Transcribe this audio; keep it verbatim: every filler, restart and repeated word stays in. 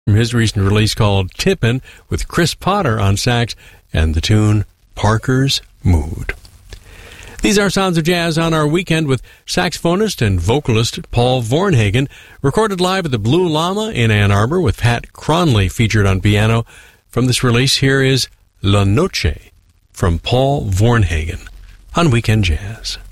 from his recent release called Tippin', with Chris Potter on sax and the tune Parker's Mood. These are Sounds of Jazz on our weekend with saxophonist and vocalist Paul Varnhagen, recorded live at the Blue Llama in Ann Arbor with Pat Cronley featured on piano. From this release, here is La Noche from Paul Varnhagen on Weekend Jazz.